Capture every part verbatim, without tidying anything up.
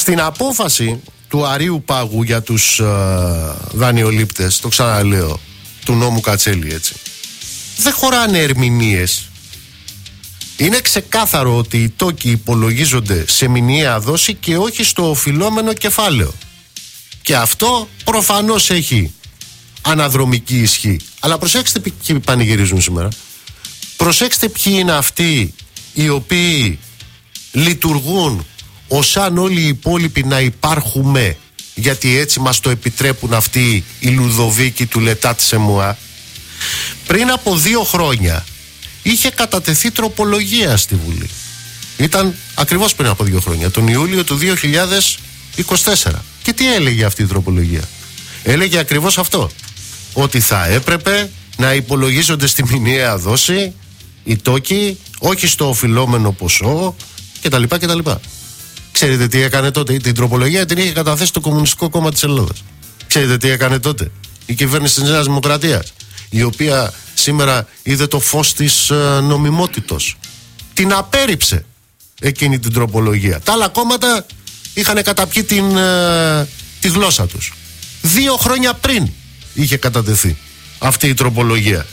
Στην απόφαση του Αρείου Πάγου για τους ε, δανειολήπτες, το ξαναλέω, του νόμου Κατσέλη, έτσι, δεν χωράνε ερμηνείες. Είναι ξεκάθαρο ότι οι τόκοι υπολογίζονται σε μηνιαία δόση και όχι στο οφειλόμενο κεφάλαιο. Και αυτό προφανώς έχει αναδρομική ισχύ. Αλλά προσέξτε ποιοι πανηγυρίζουν σήμερα. Προσέξτε ποιοι είναι αυτοί οι οποίοι λειτουργούν ως αν όλοι οι υπόλοιποι να υπάρχουμε, γιατί έτσι μας το επιτρέπουν αυτοί οι Λουδοβίκοι του Λετάτ Σεμουά. Πριν από δύο χρόνια είχε κατατεθεί τροπολογία στη Βουλή. Ήταν ακριβώς πριν από δύο χρόνια, τον Ιούλιο του δύο χιλιάδες είκοσι τέσσερα. Και τι έλεγε αυτή η τροπολογία? Έλεγε ακριβώς αυτό, ότι θα έπρεπε να υπολογίζονται στη μηνιαία δόση οι τόκοι, όχι στο οφειλόμενο ποσό κτλ. κτλ. Ξέρετε τι έκανε τότε? Την τροπολογία την είχε καταθέσει το Κομμουνιστικό Κόμμα της Ελλάδας. Ξέρετε τι έκανε τότε? Η κυβέρνηση της Νέας Δημοκρατίας, η οποία σήμερα είδε το φως της ε, νομιμότητος. Την απέρριψε εκείνη την τροπολογία. Τα άλλα κόμματα είχαν καταπιεί την, ε, τη γλώσσα τους. Δύο χρόνια πριν είχε κατατεθεί αυτή η τροπολογία.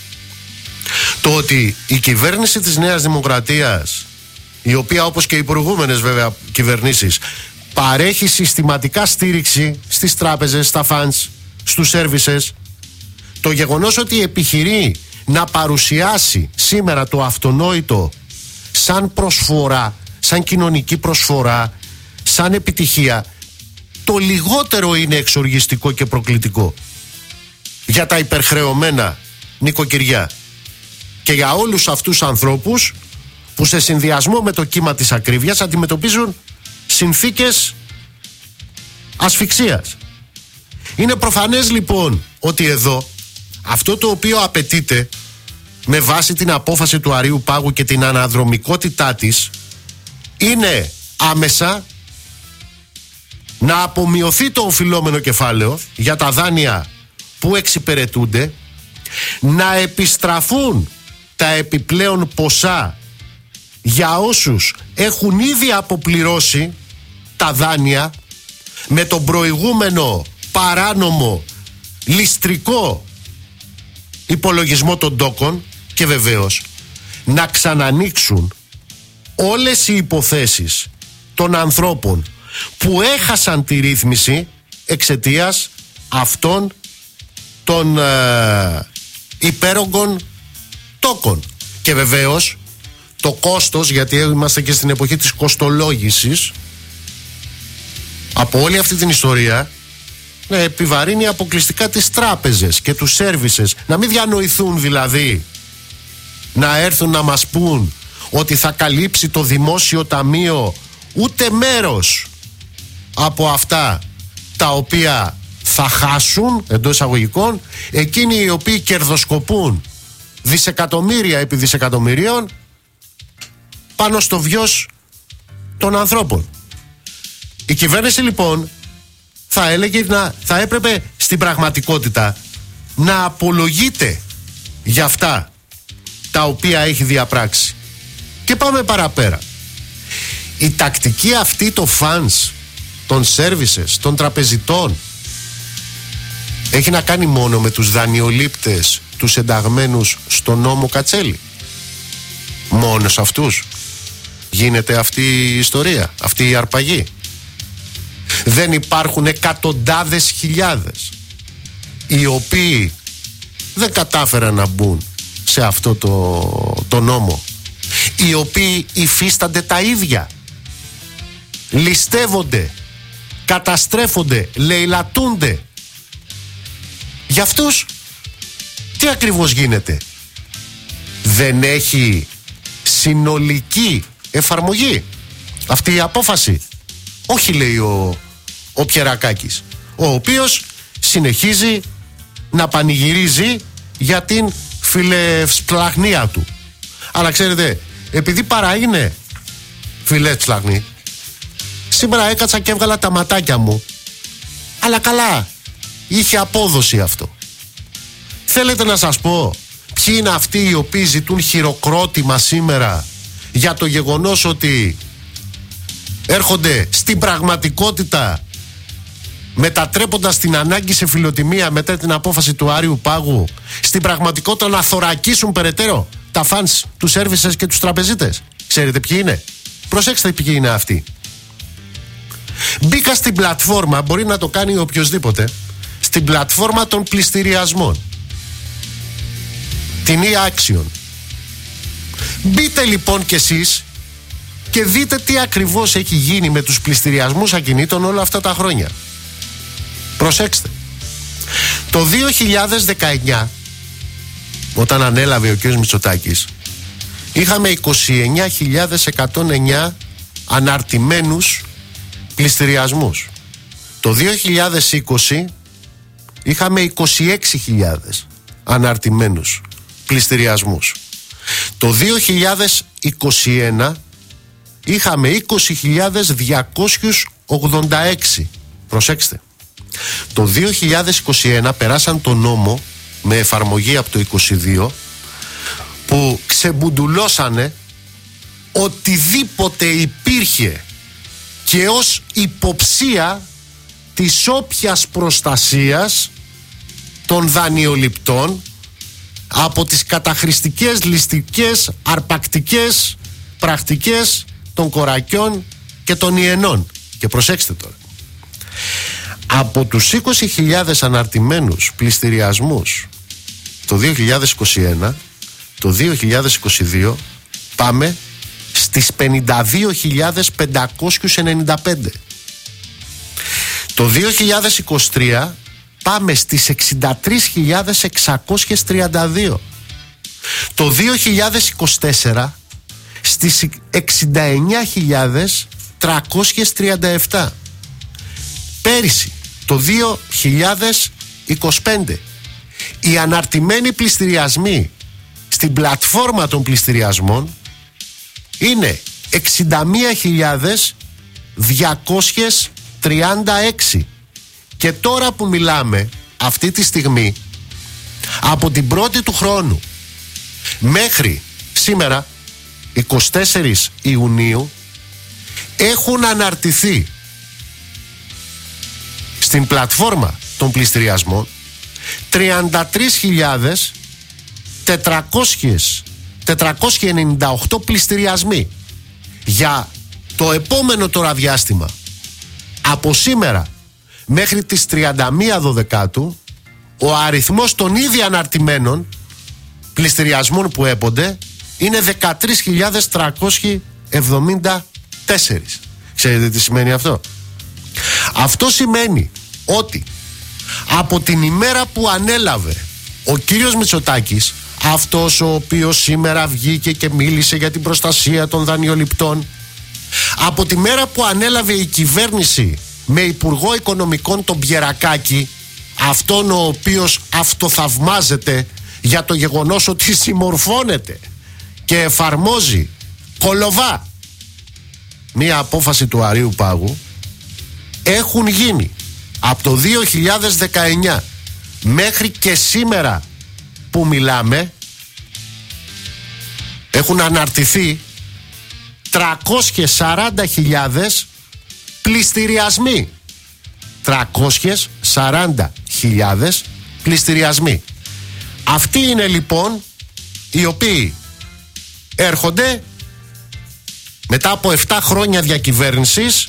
Το ότι η κυβέρνηση της Νέας Δημοκρατίας, η οποία όπως και οι προηγούμενες βέβαια κυβερνήσεις παρέχει συστηματικά στήριξη στις τράπεζες, στα funds, στους services, το γεγονός ότι επιχειρεί να παρουσιάσει σήμερα το αυτονόητο σαν προσφορά, σαν κοινωνική προσφορά, σαν επιτυχία, το λιγότερο είναι εξοργιστικό και προκλητικό για τα υπερχρεωμένα νοικοκυριά και για όλους αυτούς τους ανθρώπους που σε συνδυασμό με το κύμα της ακρίβειας αντιμετωπίζουν συνθήκες ασφυξίας. Είναι προφανές λοιπόν ότι εδώ αυτό το οποίο απαιτείται με βάση την απόφαση του Αρείου Πάγου και την αναδρομικότητά της είναι άμεσα να απομειωθεί το οφειλόμενο κεφάλαιο για τα δάνεια που εξυπηρετούνται, να επιστραφούν τα επιπλέον ποσά για όσους έχουν ήδη αποπληρώσει τα δάνεια με τον προηγούμενο παράνομο ληστρικό υπολογισμό των τόκων, και βεβαίως να ξανανοίξουν όλες οι υποθέσεις των ανθρώπων που έχασαν τη ρύθμιση εξαιτίας αυτών των ε, υπέρογκων τόκων. Και βεβαίως το κόστος, γιατί είμαστε και στην εποχή της κοστολόγησης, από όλη αυτή την ιστορία να επιβαρύνει αποκλειστικά τις τράπεζες και τους σέρβισες. Να μην διανοηθούν δηλαδή να έρθουν να μας πούν ότι θα καλύψει το δημόσιο ταμείο ούτε μέρος από αυτά τα οποία θα χάσουν, εντός εισαγωγικών, εκείνοι οι οποίοι κερδοσκοπούν δισεκατομμύρια επί δισεκατομμυρίων πάνω στο βιος των ανθρώπων. Η κυβέρνηση λοιπόν θα έλεγε να, θα έπρεπε στην πραγματικότητα να απολογείται για αυτά τα οποία έχει διαπράξει. Και πάμε παραπέρα. Η τακτική αυτή των funds, των services, των τραπεζιτών έχει να κάνει μόνο με τους δανειολήπτες, τους ενταγμένους στο νόμο Κατσέλη? Μόνο σε αυτούς γίνεται αυτή η ιστορία, αυτή η αρπαγή? Δεν υπάρχουν εκατοντάδες χιλιάδες οι οποίοι δεν κατάφεραν να μπουν σε αυτό το, το νόμο, οι οποίοι υφίστανται τα ίδια, ληστεύονται, καταστρέφονται, λαιλατούνται? Για αυτούς τι ακριβώς γίνεται? Δεν έχει συνολική εφαρμογή αυτή η απόφαση? Όχι, λέει ο, ο Πιερακάκης, ο οποίος συνεχίζει να πανηγυρίζει για την φιλευσπλαχνία του. Αλλά ξέρετε, επειδή παρά είναι φιλευσπλαχνή, σήμερα έκατσα και έβγαλα τα ματάκια μου. Αλλά καλά, είχε απόδοση αυτό. Θέλετε να σας πω ποιοι είναι αυτοί οι οποίοι ζητούν χειροκρότημα σήμερα για το γεγονός ότι έρχονται στην πραγματικότητα, μετατρέποντας την ανάγκη σε φιλοτιμία μετά την απόφαση του Άριου Πάγου, στην πραγματικότητα να θωρακίσουν περαιτέρω τα φανς, τους σέρβισες και τους τραπεζίτες. Ξέρετε ποιοι είναι? Προσέξτε ποιοι είναι αυτοί. Μπήκα στην πλατφόρμα, μπορεί να το κάνει οποιοσδήποτε, στην πλατφόρμα των πληστηριασμών, την e-Action. Μπείτε λοιπόν κι εσείς και δείτε τι ακριβώς έχει γίνει με τους πληστηριασμούς ακινήτων όλα αυτά τα χρόνια. Προσέξτε. Το δύο χιλιάδες δεκαεννιά, όταν ανέλαβε ο κ. Μητσοτάκης, είχαμε είκοσι εννιά χιλιάδες εκατόν εννιά αναρτημένους πληστηριασμούς. Το δύο χιλιάδες είκοσι είχαμε είκοσι έξι χιλιάδες αναρτημένους πληστηριασμούς. Το δύο χιλιάδες είκοσι ένα είχαμε είκοσι χιλιάδες διακόσιους ογδόντα έξι. Προσέξτε. Το δύο χιλιάδες είκοσι ένα περάσαν το νόμο με εφαρμογή από το είκοσι δύο που ξεμπουντουλώσανε οτιδήποτε υπήρχε και ως υποψία της όποιας προστασίας των δανειοληπτών από τις καταχρηστικές, ληστικές, αρπακτικές πρακτικές των κορακιών και των ιενών. Και προσέξτε τώρα, από τους είκοσι χιλιάδες αναρτημένους πληστηριασμούς το δύο χιλιάδες είκοσι ένα, το δύο χιλιάδες είκοσι δύο πάμε στις πενήντα δύο χιλιάδες πεντακόσιους ενενήντα πέντε. Το δύο χιλιάδες είκοσι τρία πάμε στις εξήντα τρεις χιλιάδες εξακόσιες τριάντα δύο. Το δύο χιλιάδες είκοσι τέσσερα στις εξήντα εννιά χιλιάδες τριακόσιες τριάντα επτά. Πέρυσι, το δύο χιλιάδες είκοσι πέντε, οι αναρτημένοι πληστηριασμοί στην πλατφόρμα των πληστηριασμών είναι εξήντα μία χιλιάδες διακόσιες τριάντα έξι. Και τώρα που μιλάμε, αυτή τη στιγμή, από την πρώτη του χρόνου μέχρι σήμερα, εικοστή τέταρτη Ιουνίου, έχουν αναρτηθεί στην πλατφόρμα των πληστηριασμών τριάντα τρεις χιλιάδες τετρακόσιοι ενενήντα οκτώ πληστηριασμοί. Για το επόμενο τώρα διάστημα, από σήμερα μέχρι τις τριάντα μία Δωδεκάτου, ο αριθμός των ήδη αναρτημένων πληστηριασμών που έπονται είναι δεκατρείς χιλιάδες τριακόσιοι εβδομήντα τέσσερα. Ξέρετε τι σημαίνει αυτό? Αυτό σημαίνει ότι από την ημέρα που ανέλαβε ο κύριος Μητσοτάκης, αυτός ο οποίος σήμερα βγήκε και μίλησε για την προστασία των δανειοληπτών, από τη μέρα που ανέλαβε η κυβέρνηση με υπουργό οικονομικών τον Πιερακάκη, αυτόν ο οποίος αυτοθαυμάζεται για το γεγονός ότι συμμορφώνεται και εφαρμόζει κολοβά μία απόφαση του Αρείου Πάγου, έχουν γίνει από το δύο χιλιάδες δεκαεννιά μέχρι και σήμερα που μιλάμε, έχουν αναρτηθεί τριακόσιες σαράντα χιλιάδες πληστηριασμοί. τριακόσιες σαράντα χιλιάδες πληστηριασμοί. Αυτοί είναι λοιπόν οι οποίοι έρχονται μετά από επτά χρόνια διακυβέρνησης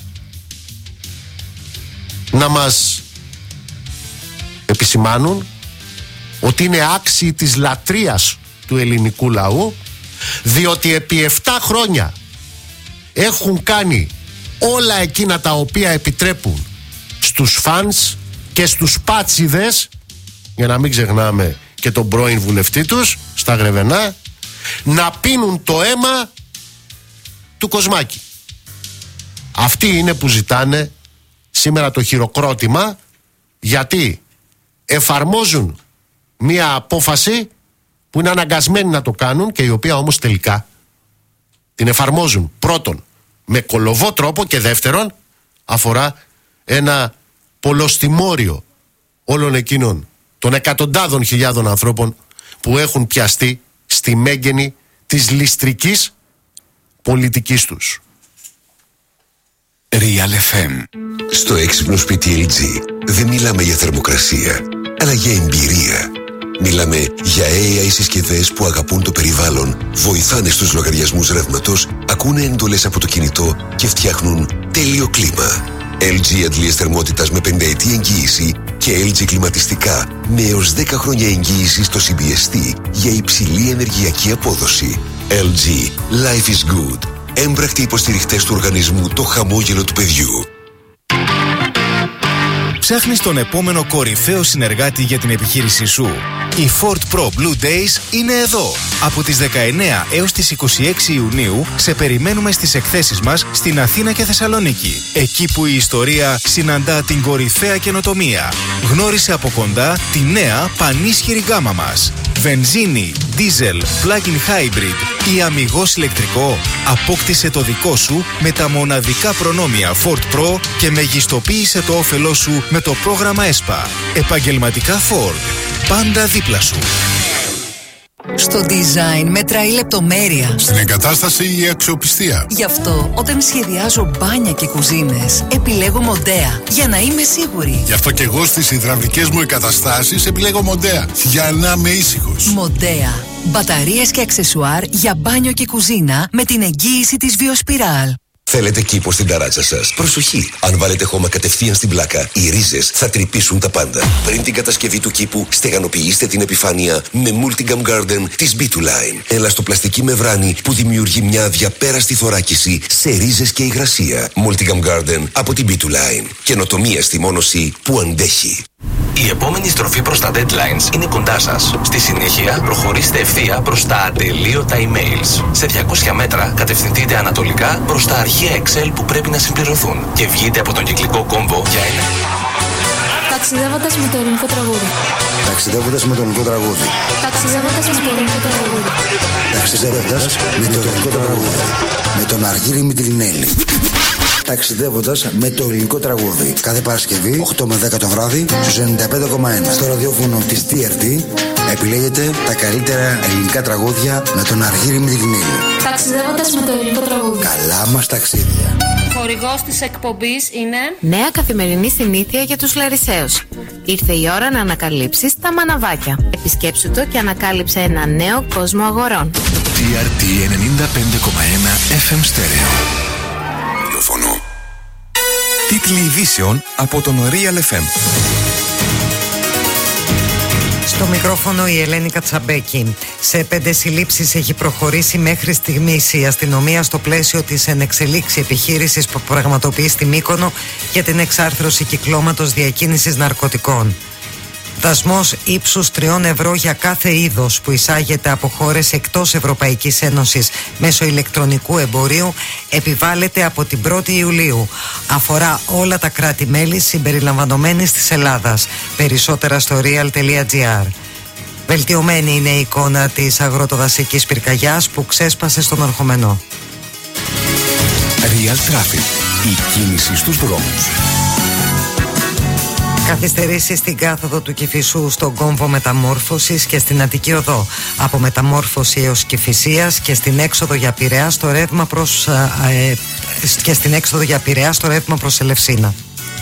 να μας επισημάνουν ότι είναι άξιοι της λατρείας του ελληνικού λαού, διότι επί επτά χρόνια έχουν κάνει όλα εκείνα τα οποία επιτρέπουν στους φανς και στους πάτσιδες, για να μην ξεχνάμε και τον πρώην βουλευτή τους στα Γρεβενά, να πίνουν το αίμα του Κοσμάκη. Αυτοί είναι που ζητάνε σήμερα το χειροκρότημα, γιατί εφαρμόζουν μία απόφαση που είναι αναγκασμένοι να το κάνουν και η οποία όμως τελικά την εφαρμόζουν πρώτον με κολοβό τρόπο και δεύτερον αφορά ένα πολλοστιμόριο όλων εκείνων των εκατοντάδων χιλιάδων ανθρώπων που έχουν πιαστεί στη μέγενη της ληστρικής πολιτικής τους. Real εφ εμ. Στο έξυπνο σπίτι ελ τζι δεν μιλάμε για θερμοκρασία, αλλά για εμπειρία. Μιλάμε για έι άι συσκευές που αγαπούν το περιβάλλον, βοηθάνε στους λογαριασμούς ρεύματος, ακούνε εντολές από το κινητό και φτιάχνουν τέλειο κλίμα. ελ τζι αντλίες θερμότητας με πενταετή εγγύηση και ελ τζι κλιματιστικά με έως δέκα χρόνια εγγύηση στο σι μπι ες τι για υψηλή ενεργειακή απόδοση. ελ τζι. Life is good. Έμπρακτοι υποστηριχτές του οργανισμού Το Χαμόγελο του Παιδιού. Ψάχνεις τον επόμενο κορυφαίο συνεργάτη για την επιχείρησή σου? Οι Ford Pro Blue Days είναι εδώ. Από τις δεκαεννέα έως τις είκοσι έξι Ιουνίου σε περιμένουμε στις εκθέσεις μας στην Αθήνα και Θεσσαλονίκη. Εκεί που η ιστορία συναντά την κορυφαία καινοτομία. Γνώρισε από κοντά τη νέα πανίσχυρη γκάμα μας. Βενζίνη, δίζελ, plug-in hybrid ή αμιγώς ηλεκτρικό. Απόκτησε το δικό σου με τα μοναδικά προνόμια Ford Pro και μεγιστοποίησε το όφελό σου με το πρόγραμμα ΕΣΠΑ. Επαγγελματικά Ford. Πάντα δίπλα σου. Στο design μετράει η λεπτομέρεια. Στην εγκατάσταση η αξιοπιστία. Γι' αυτό όταν σχεδιάζω μπάνια και κουζίνες επιλέγω Μοντέα για να είμαι σίγουρη. Γι' αυτό και εγώ στις υδραυλικές μου εγκαταστάσεις επιλέγω Μοντέα για να είμαι ήσυχος. Μοντέα. Μπαταρίες και αξεσουάρ για μπάνιο και κουζίνα με την εγγύηση της Βιοσπιράλ. Θέλετε κήπο στην ταράτσα σας? Προσοχή! Αν βάλετε χώμα κατευθείαν στην πλάκα, οι ρίζες θα τρυπήσουν τα πάντα. Πριν την κατασκευή του κήπου, στεγανοποιήστε την επιφάνεια με Multigam Garden της μπι του Line. Ελαστοπλαστική μεμβράνη που δημιουργεί μια αδιαπέραστη θωράκιση σε ρίζες και υγρασία. Multigam Garden από την μπι του Line. Καινοτομία στη μόνωση που αντέχει. Η επόμενη στροφή προς τα deadlines είναι κοντά σας. Στη συνέχεια, προχωρήστε ευθεία προς τα ατελείωτα emails. Σε διακόσια μέτρα, κατευθυνθείτε ανατολικά προς τα αρχεία Excel που πρέπει να συμπληρωθούν και βγείτε από τον κυκλικό κόμβο για ένα... Ταξιδεύοντας με το ελληνικό τραγούδι. Ταξιδεύοντας με το ελληνικό τραγούδι. Ταξιδεύοντας με το ελληνικό τραγούδι. Ταξιδεύοντας με το ελληνικό τραγούδι. Με τον Αργύρη Μητρινέλη. Ταξιδεύοντας με το ελληνικό τραγούδι. Κάθε Παρασκευή, οκτώ με δέκα το βράδυ, στους ενενήντα πέντε κόμμα ένα. Στο ραδιόφωνο της τι αρ τι επιλέγετε τα καλύτερα ελληνικά τραγούδια με τον Αργύρη Μητρινέλη. Ταξιδεύοντας με το ελληνικό τραγούδι. Καλά μας ταξίδια. Χορηγός της εκπομπής είναι... Νέα καθημερινή συνήθεια για τους Λαρισαίους. Ήρθε η ώρα να ανακαλύψεις τα μαναβάκια. Επισκέψου το και ανακάλυψε ένα νέο κόσμο αγορών. τι αρ τι ενενήντα πέντε κόμμα ένα εφ εμ Stereo. Ραδιόφωνο. Τίτλοι ειδήσεων από τον Real εφ εμ. Στο μικρόφωνο η Ελένη Κατσαμπέκη. Σε πέντε συλλήψεις έχει προχωρήσει μέχρι στιγμής η αστυνομία στο πλαίσιο της ενεξελίξη επιχείρησης που πραγματοποιεί στη Μύκονο για την εξάρθρωση κυκλώματος διακίνησης ναρκωτικών. Δασμός ύψους τριών ευρώ για κάθε είδος που εισάγεται από χώρες εκτός Ευρωπαϊκής Ένωσης μέσω ηλεκτρονικού εμπορίου επιβάλλεται από την πρώτη Ιουλίου. Αφορά όλα τα κράτη-μέλη συμπεριλαμβανομένης της Ελλάδας. Περισσότερα στο real τελεία gr. Βελτιωμένη είναι η εικόνα της αγροτοδασικής πυρκαγιάς που ξέσπασε στον Ορχομενό. Real Traffic. Η κίνηση στους δρόμους. Καθυστερήσεις στην κάθοδο του Κηφισού στον κόμβο Μεταμόρφωσης και στην Αττική Οδό. Από Μεταμόρφωση έως Κηφισίας και στην έξοδο για Πειραιά στο ρεύμα προς, ε, και στην έξοδο για Πειραιά στο ρεύμα προς Ελευσίνα.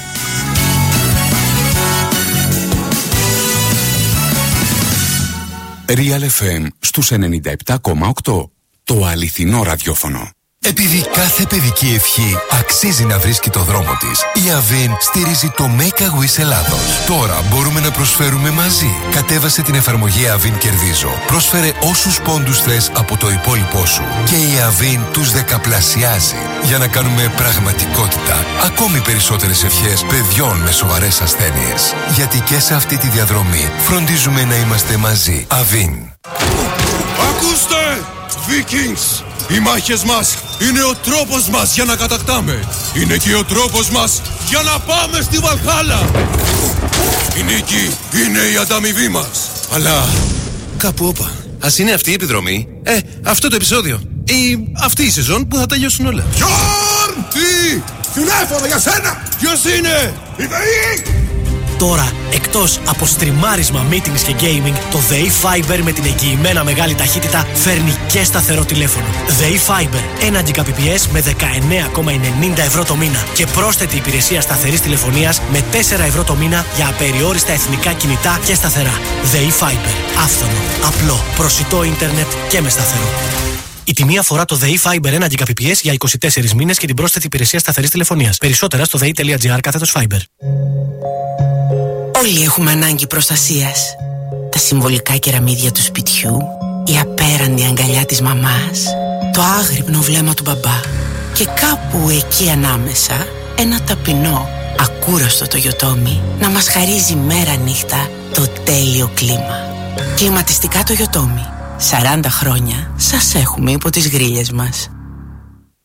Real εφ εμ στους ενενήντα επτά κόμμα οκτώ. Το αληθινό ραδιόφωνο. Επειδή κάθε παιδική ευχή αξίζει να βρίσκει το δρόμο της, η Avin στηρίζει το Make a Wish Ελλάδος. Τώρα μπορούμε να προσφέρουμε μαζί. Κατέβασε την εφαρμογή Avin Κερδίζω. Πρόσφερε όσους πόντους θες από το υπόλοιπό σου. Και η Avin τους δεκαπλασιάζει. Για να κάνουμε πραγματικότητα ακόμη περισσότερες ευχές παιδιών με σοβαρές ασθένειες. Γιατί και σε αυτή τη διαδρομή φροντίζουμε να είμαστε μαζί. Avin. Ακούστε! Vikings! Οι μάχες μας είναι ο τρόπος μας για να κατακτάμε. Είναι και ο τρόπος μας για να πάμε στη Βαλχάλα. Η νίκη είναι η ανταμοιβή μας. Αλλά κάπου όπα. Ας είναι αυτή η επιδρομή. Ε, αυτό το επεισόδιο. Ή αυτή η σεζόν που θα τελειώσουν όλα. Γιόρν! Τι! Τηλέφωνο για σένα! Ποιος είναι? Η ΔΕΗ! Τώρα, εκτός από στριμάρισμα, meetings και gaming, το ΔΕΗ Fiber με την εγγυημένα μεγάλη ταχύτητα φέρνει και σταθερό τηλέφωνο. ΔΕΗ Fiber, ένα Gbps με δεκαεννέα κόμμα ενενήντα ευρώ το μήνα και πρόσθετη υπηρεσία σταθερής τηλεφωνίας με τέσσερα ευρώ το μήνα για απεριόριστα εθνικά κινητά και σταθερά. ΔΕΗ Fiber. Άφθονο, απλό, προσιτό ίντερνετ και με σταθερό. Η τιμή αφορά το ΔΕΗ Fiber ένα Gbps για είκοσι τέσσερις μήνες και την πρόσθετη υπηρεσία σταθερής τηλεφωνίας. Περισσότερα στο δei.gr κάθετος Fiber. Όλοι έχουμε ανάγκη προστασίας. Τα συμβολικά κεραμίδια του σπιτιού, η απέραντη αγκαλιά της μαμάς, το άγρυπνο βλέμμα του μπαμπά και κάπου εκεί ανάμεσα ένα ταπεινό, ακούραστο το Yotomi να μας χαρίζει μέρα νύχτα το τέλειο κλίμα. Κλιματιστικά το Yotomi. σαράντα χρόνια σας έχουμε υπό τις γρίλες μας.